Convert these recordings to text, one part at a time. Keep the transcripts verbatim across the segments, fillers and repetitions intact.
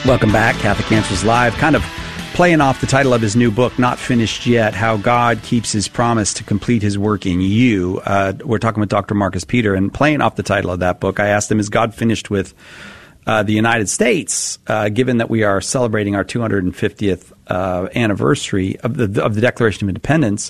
Welcome back. Catholic Answers Live, kind of playing off the title of his new book, Not Finished Yet, How God Keeps His Promise to Complete His Work in You. Uh, we're talking with Doctor Marcus Peter, and playing off the title of that book, I asked him, is God finished with uh, the United States, uh, given that we are celebrating our two hundred fiftieth uh, anniversary of the, of the Declaration of Independence?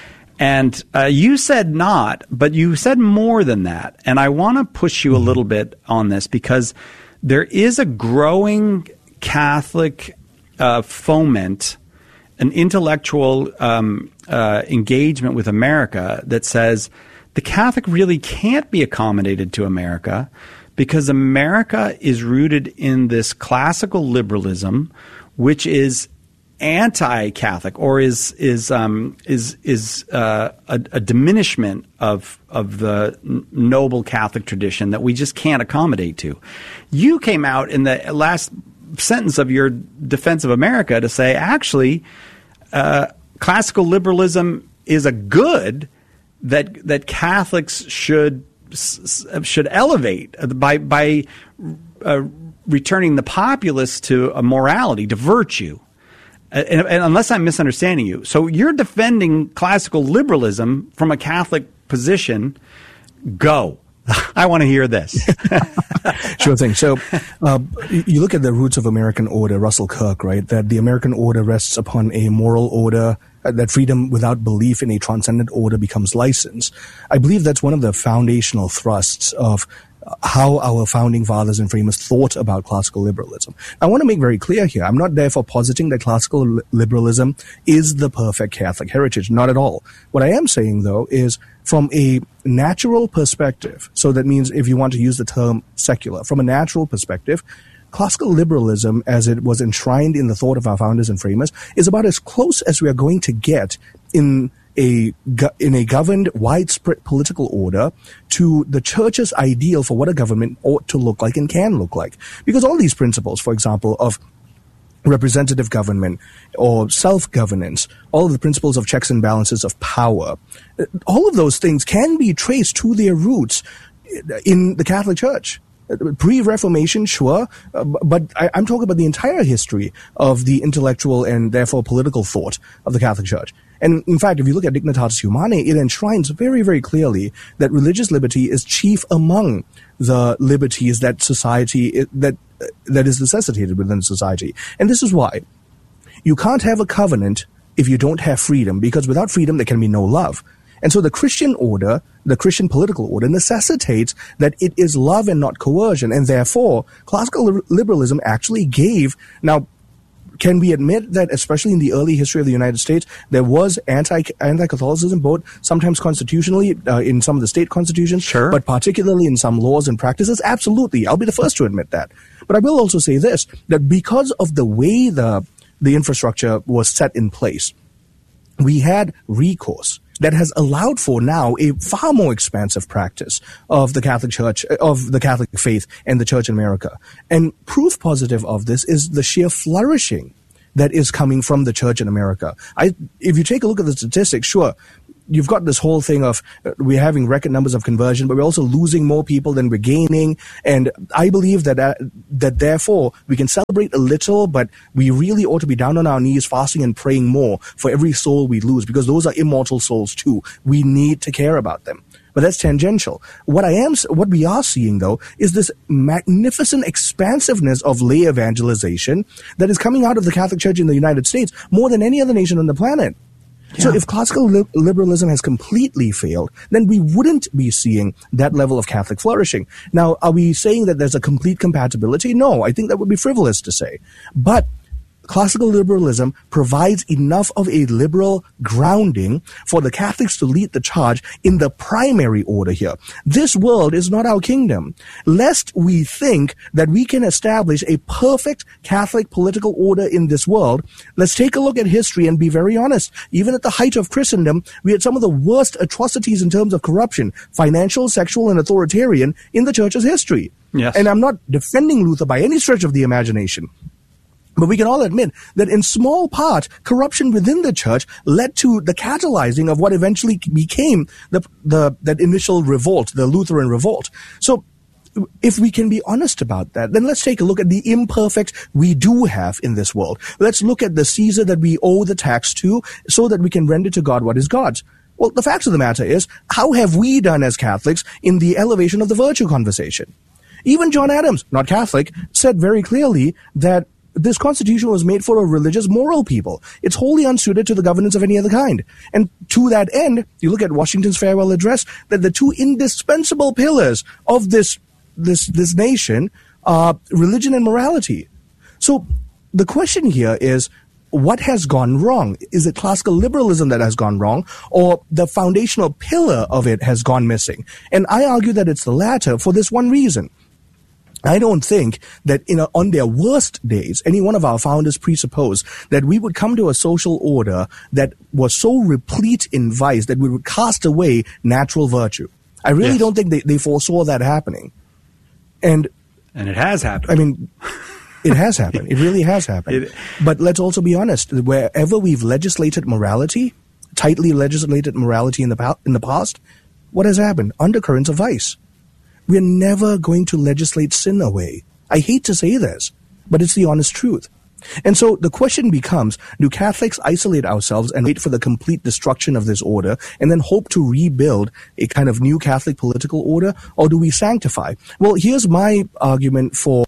And uh, you said not, but you said more than that. And I want to push you a little bit on this, because there is a growing Catholic uh, foment, an intellectual um, uh, engagement with America that says the Catholic really can't be accommodated to America because America is rooted in this classical liberalism, which is anti-Catholic, or is is um, is is uh, a, a diminishment of of the noble Catholic tradition that we just can't accommodate to. You came out in the last sentence of your defense of America to say, actually, uh, classical liberalism is a good that that Catholics should should elevate by by uh, returning the populace to a morality, to virtue. And, and unless I'm misunderstanding you, so you're defending classical liberalism from a Catholic position. Go. I want to hear this. Sure thing. So uh, you look at the roots of American order, Russell Kirk, right? That the American order rests upon a moral order, uh, that freedom without belief in a transcendent order becomes license. I believe that's one of the foundational thrusts of how our founding fathers and framers thought about classical liberalism. I want to make very clear here, I'm not therefore positing that classical li- liberalism is the perfect Catholic heritage. Not at all. What I am saying, though, is from a natural perspective, so that means if you want to use the term secular, from a natural perspective, classical liberalism, as it was enshrined in the thought of our founders and framers, is about as close as we are going to get in a in a governed, widespread political order to the church's ideal for what a government ought to look like and can look like. Because all these principles, for example, of representative government or self-governance, all of the principles of checks and balances of power, all of those things can be traced to their roots in the Catholic Church. Pre-Reformation, sure, uh, but I, I'm talking about the entire history of the intellectual and therefore political thought of the Catholic Church. And in fact, if you look at Dignitatis Humanae, it enshrines very, very clearly that religious liberty is chief among the liberties that society, that that is necessitated within society. And this is why. You can't have a covenant if you don't have freedom, because without freedom there can be no love. And so the Christian order, the Christian political order, necessitates that it is love and not coercion. And therefore, classical liberalism actually gave, now, can we admit that, especially in the early history of the United States, there was anti, anti-Catholicism, both sometimes constitutionally, uh, in some of the state constitutions, sure, but particularly in some laws and practices? Absolutely. I'll be the first to admit that. But I will also say this, that because of the way the, the infrastructure was set in place, we had recourse that has allowed for now a far more expansive practice of the Catholic Church, of the Catholic faith and the Church in America. And proof positive of this is the sheer flourishing that is coming from the Church in America. I, if you take a look at the statistics, sure, you've got this whole thing of uh, we're having record numbers of conversion, but we're also losing more people than we're gaining. And I believe that uh, that therefore we can celebrate a little, but we really ought to be down on our knees, fasting and praying more for every soul we lose, because those are immortal souls too. We need to care about them. But that's tangential. What I am, what we are seeing though, is this magnificent expansiveness of lay evangelization that is coming out of the Catholic Church in the United States more than any other nation on the planet. Yeah. So if classical li- liberalism has completely failed, then we wouldn't be seeing that level of Catholic flourishing. Now, are we saying that there's a complete compatibility? No, I think that would be frivolous to say. But classical liberalism provides enough of a liberal grounding for the Catholics to lead the charge in the primary order here. This world is not our kingdom. Lest we think that we can establish a perfect Catholic political order in this world, let's take a look at history and be very honest. Even at the height of Christendom, we had some of the worst atrocities in terms of corruption, financial, sexual, and authoritarian in the Church's history. Yes. And I'm not defending Luther by any stretch of the imagination. But we can all admit that in small part, corruption within the Church led to the catalyzing of what eventually became the, the, that initial revolt, the Lutheran revolt. So if we can be honest about that, then let's take a look at the imperfect we do have in this world. Let's look at the Caesar that we owe the tax to so that we can render to God what is God's. Well, the fact of the matter is, how have we done as Catholics in the elevation of the virtue conversation? Even John Adams, not Catholic, said very clearly that this constitution was made for a religious, moral people. It's wholly unsuited to the governance of any other kind. And to that end, you look at Washington's farewell address, that the two indispensable pillars of this this this nation are religion and morality. So the question here is, what has gone wrong? Is it classical liberalism that has gone wrong, or the foundational pillar of it has gone missing? And I argue that it's the latter for this one reason. I don't think that in a, on their worst days, any one of our founders presupposed that we would come to a social order that was so replete in vice that we would cast away natural virtue. I really yes. don't think they, they foresaw that happening. And and it has happened. I mean, it has happened. It really has happened. It, but let's also be honest. Wherever we've legislated morality, tightly legislated morality in the in the past, what has happened? Undercurrents of vice. We're never going to legislate sin away. I hate to say this, but it's the honest truth. And so the question becomes, do Catholics isolate ourselves and wait for the complete destruction of this order and then hope to rebuild a kind of new Catholic political order, or do we sanctify? Well, here's my argument for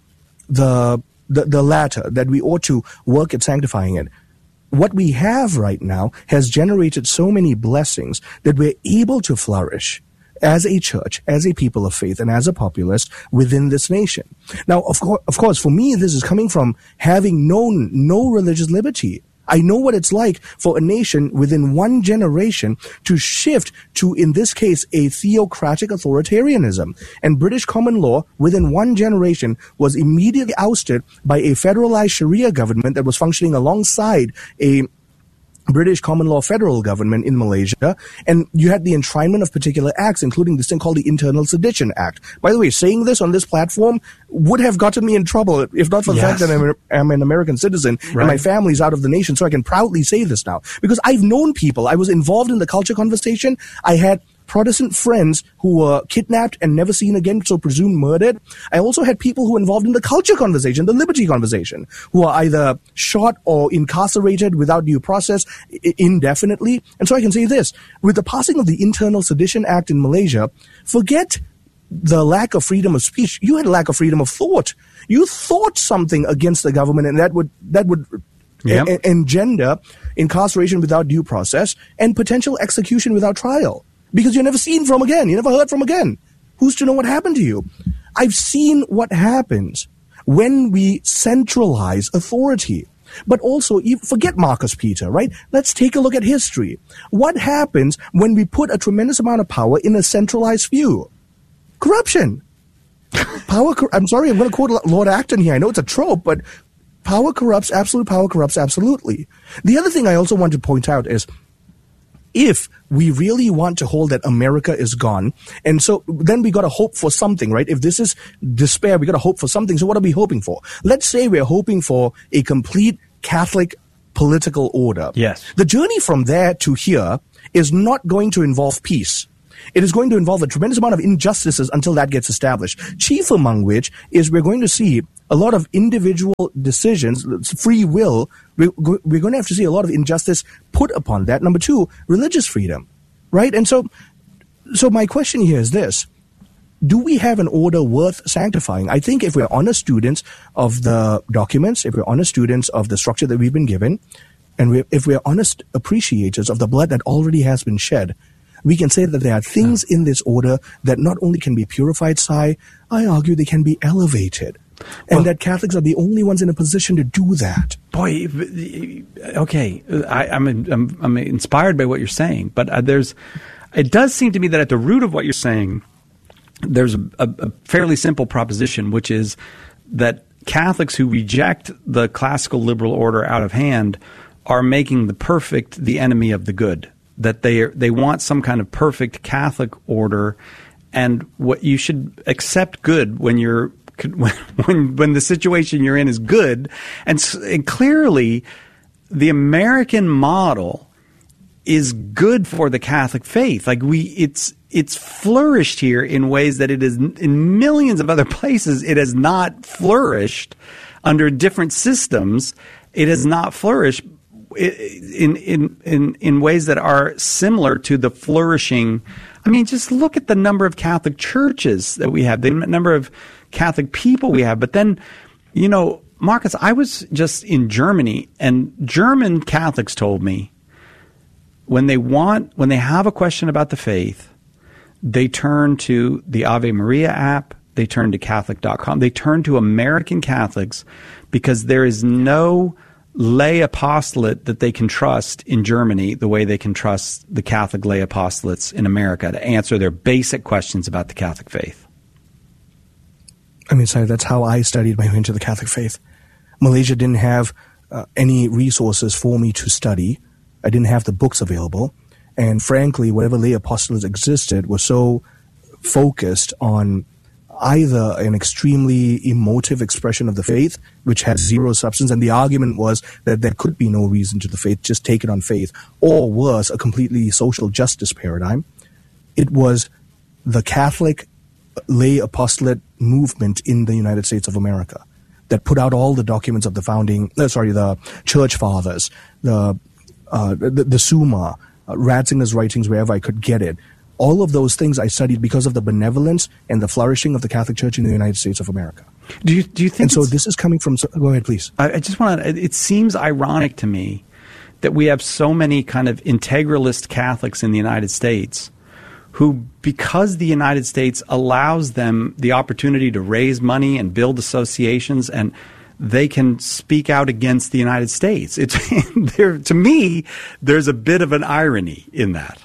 the the, the latter, that we ought to work at sanctifying it. What we have right now has generated so many blessings that we're able to flourish as a church, as a people of faith, and as a populace within this nation. Now, of, co- of course, for me, this is coming from having known no religious liberty. I know what it's like for a nation within one generation to shift to, in this case, a theocratic authoritarianism. And British common law, within one generation, was immediately ousted by a federalized Sharia government that was functioning alongside a British common law federal government in Malaysia, and you had the enshrinement of particular acts, including this thing called the Internal Sedition Act. By the way, saying this on this platform would have gotten me in trouble if not for the yes. fact that I'm, I'm an American citizen right. and my family's out of the nation, so I can proudly say this now. Because I've known people, I was involved in the culture conversation, I had Protestant friends who were kidnapped and never seen again, so presumed murdered. I also had people who were involved in the culture conversation, the liberty conversation, who are either shot or incarcerated without due process I- indefinitely. And so I can say this, with the passing of the Internal Sedition Act in Malaysia, forget the lack of freedom of speech. You had a lack of freedom of thought. You thought something against the government, and that would that would yep. en- engender incarceration without due process and potential execution without trial. Because you're never seen from again. You never heard from again. Who's to know what happened to you? I've seen what happens when we centralize authority. But also, forget Marcus Peter, right? Let's take a look at history. What happens when we put a tremendous amount of power in a centralized view? Corruption. Power. I'm sorry, I'm going to quote Lord Acton here. I know it's a trope, but power corrupts. Absolute power corrupts absolutely. The other thing I also want to point out is, if we really want to hold that America is gone, and so then we got to hope for something, right? If this is despair, we got to hope for something. So what are we hoping for? Let's say we're hoping for a complete Catholic political order. Yes. The journey from there to here is not going to involve peace. It is going to involve a tremendous amount of injustices until that gets established. Chief among which is we're going to see a lot of individual decisions, free will. We're, we're going to have to see a lot of injustice put upon that. Number two, religious freedom, right? And so, so my question here is this. Do we have an order worth sanctifying? I think if we're honest students of the documents, if we're honest students of the structure that we've been given, and we're, if we're honest appreciators of the blood that already has been shed, we can say that there are things in this order that not only can be purified, Sai, I argue they can be elevated. And well, that Catholics are the only ones in a position to do that. Boy, okay, I, I'm, I'm I'm inspired by what you're saying, but uh, there's, it does seem to me that at the root of what you're saying, there's a, a fairly simple proposition, which is that Catholics who reject the classical liberal order out of hand are making the perfect the enemy of the good. That they are, they want some kind of perfect Catholic order, and what you should accept good when you're when when the situation you're in is good, and, and clearly the American model is good for the Catholic faith. Like we, it's it's flourished here in ways that it is in millions of other places. It has not flourished under different systems. It has not flourished in in in in ways that are similar to the flourishing. I mean, just look at the number of Catholic churches that we have, the number of Catholic people we have. But then, you know, Marcus, I was just in Germany, and German Catholics told me when they want, when they have a question about the faith, they turn to the Ave Maria app, they turn to Catholic dot com, they turn to American Catholics because there is no lay apostolate that they can trust in Germany the way they can trust the Catholic lay apostolates in America to answer their basic questions about the Catholic faith. I mean, sorry, that's how I studied my way into the Catholic faith. Malaysia didn't have uh, any resources for me to study. I didn't have the books available. And frankly, whatever lay apostolates existed was so focused on either an extremely emotive expression of the faith, which had zero substance, and the argument was that there could be no reason to the faith, just take it on faith, or worse, a completely social justice paradigm. It was the Catholic lay apostolate movement in the United States of America that put out all the documents of the founding, uh, sorry, the church fathers, the uh, the, the Summa, uh, Ratzinger's writings wherever I could get it. All of those things I studied because of the benevolence and the flourishing of the Catholic Church in the United States of America. Do you do you think? And so this is coming from. Go ahead, please. I, I just want to. It seems ironic to me that we have so many kind of integralist Catholics in the United States who, because the United States allows them the opportunity to raise money and build associations, and they can speak out against the United States. It's there to me. There's a bit of an irony in that.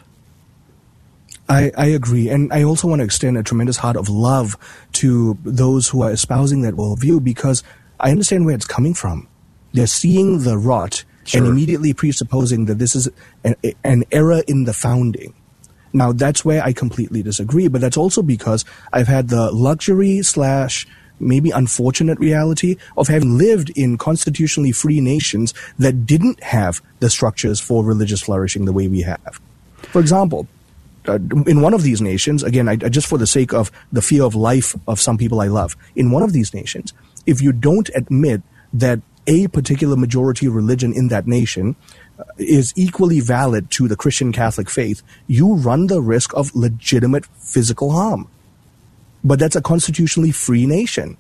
I, I agree. And I also want to extend a tremendous heart of love to those who are espousing that worldview, because I understand where it's coming from. They're seeing the rot sure. and immediately presupposing that this is an, an error in the founding. Now, that's where I completely disagree, but that's also because I've had the luxury slash maybe unfortunate reality of having lived in constitutionally free nations that didn't have the structures for religious flourishing the way we have. For example, Uh, in one of these nations, again, I, just for the sake of the fear of life of some people I love, in one of these nations, if you don't admit that a particular majority religion in that nation uh, is equally valid to the Christian Catholic faith, you run the risk of legitimate physical harm. But that's a constitutionally free nation.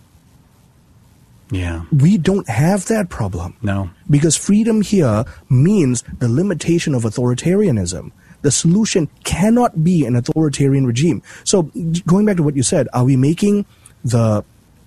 Yeah. We don't have that problem. No. Because freedom here means the limitation of authoritarianism. The solution cannot be an authoritarian regime. So going back to what you said, are we making the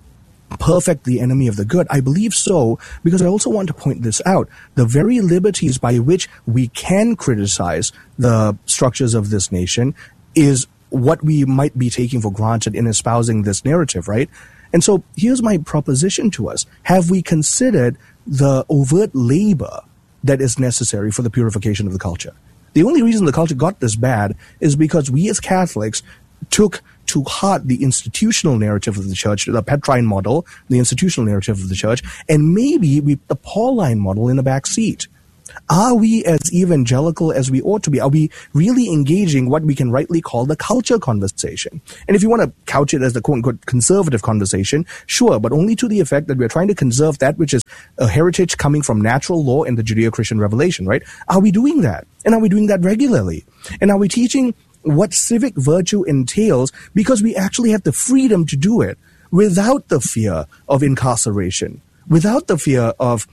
perfect the enemy of the good? I believe so, because I also want to point this out. The very liberties by which we can criticize the structures of this nation is what we might be taking for granted in espousing this narrative, right? And so here's my proposition to us. Have we considered the overt labor that is necessary for the purification of the culture? The only reason the culture got this bad is because we as Catholics took to heart the institutional narrative of the church, the Petrine model, the institutional narrative of the church, and maybe we put the Pauline model in the back seat. Are we as evangelical as we ought to be? Are we really engaging what we can rightly call the culture conversation? And if you want to couch it as the quote-unquote conservative conversation, sure, but only to the effect that we're trying to conserve that which is a heritage coming from natural law and the Judeo-Christian revelation, right? Are we doing that? And are we doing that regularly? And are we teaching what civic virtue entails because we actually have the freedom to do it without the fear of incarceration, without the fear of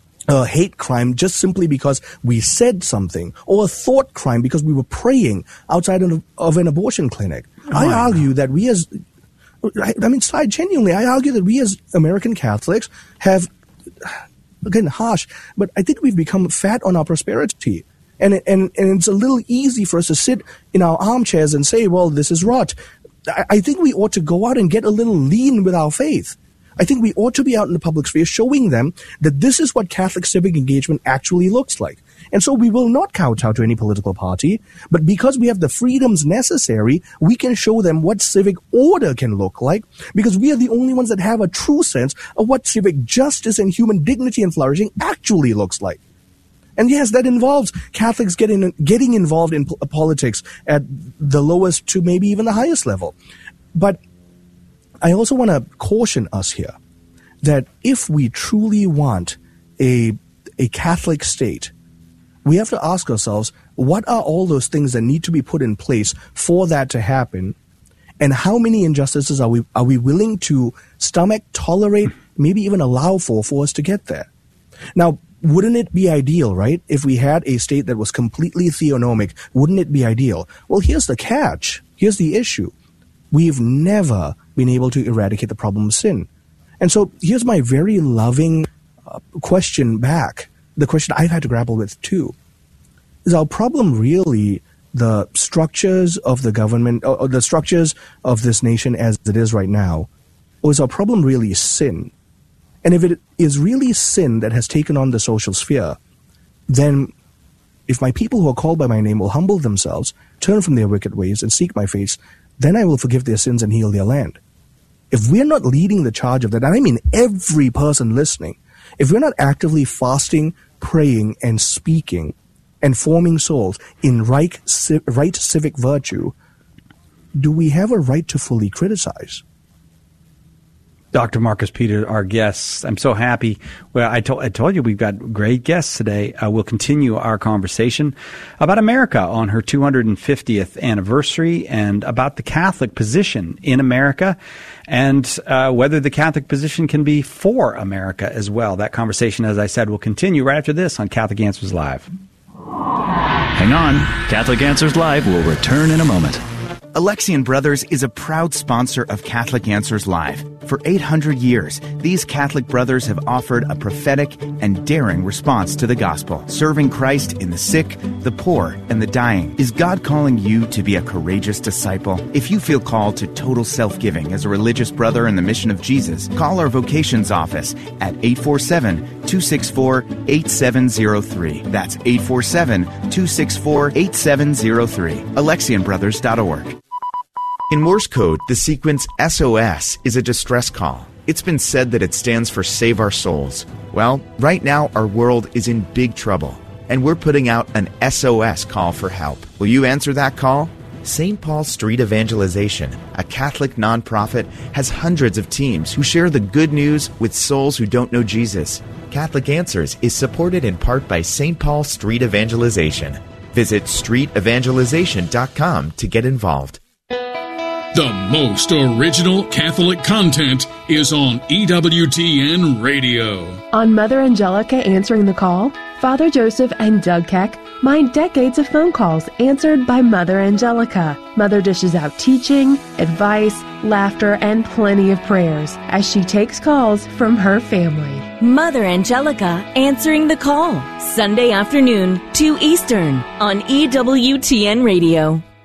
a hate crime just simply because we said something, or a thought crime because we were praying outside of, of an abortion clinic? Oh, I argue that we as, I, I mean, I genuinely, I argue that we as American Catholics have, again, harsh, but I think we've become fat on our prosperity. And, and, and it's a little easy for us to sit in our armchairs and say, well, this is rot. I, I think we ought to go out and get a little lean with our faith. I think we ought to be out in the public sphere showing them that this is what Catholic civic engagement actually looks like. And so we will not kowtow to any political party, but because we have the freedoms necessary, we can show them what civic order can look like, because we are the only ones that have a true sense of what civic justice and human dignity and flourishing actually looks like. And yes, that involves Catholics getting getting involved in po- politics at the lowest to maybe even the highest level. But I also want to caution us here that if we truly want a a Catholic state, we have to ask ourselves, what are all those things that need to be put in place for that to happen? And how many injustices are we are we willing to stomach, tolerate, maybe even allow for for us to get there? Now, wouldn't it be ideal, right, if we had a state that was completely theonomic? Wouldn't it be ideal? Well, here's the catch. Here's the issue. We've never been able to eradicate the problem of sin. And so here's my very loving uh, question back, the question I've had to grapple with too. Is our problem really the structures of the government, or the structures of this nation as it is right now? Or is our problem really sin? And if it is really sin that has taken on the social sphere, then if my people who are called by my name will humble themselves, turn from their wicked ways, and seek my face, then I will forgive their sins and heal their land. If we're not leading the charge of that, and I mean every person listening, if we're not actively fasting, praying, and speaking, and forming souls in right, right civic virtue, do we have a right to fully criticize? Doctor Marcus Peter, our guest. I'm so happy. Well, I told I told you we've got great guests today. Uh, we'll continue our conversation about America on her two hundred fiftieth anniversary and about the Catholic position in America and uh, whether the Catholic position can be for America as well. That conversation, as I said, will continue right after this on Catholic Answers Live. Hang on. Catholic Answers Live will return in a moment. Alexian Brothers is a proud sponsor of Catholic Answers Live. For eight hundred years, these Catholic brothers have offered a prophetic and daring response to the gospel, serving Christ in the sick, the poor, and the dying. Is God calling you to be a courageous disciple? If you feel called to total self-giving as a religious brother in the mission of Jesus, call our vocations office at eight four seven, two six four, eight seven zero three. That's eight four seven, two six four, eight seven zero three. Alexian Brothers dot org. In Morse code, the sequence S O S is a distress call. It's been said that it stands for Save Our Souls. Well, right now our world is in big trouble, and we're putting out an S O S call for help. Will you answer that call? Saint Paul Street Evangelization, a Catholic nonprofit, has hundreds of teams who share the good news with souls who don't know Jesus. Catholic Answers is supported in part by Saint Paul Street Evangelization. Visit street evangelization dot com to get involved. The most original Catholic content is on E W T N Radio. On Mother Angelica Answering the Call, Father Joseph and Doug Keck mine decades of phone calls answered by Mother Angelica. Mother dishes out teaching, advice, laughter, and plenty of prayers as she takes calls from her family. Mother Angelica Answering the Call, Sunday afternoon, two Eastern, on E W T N Radio.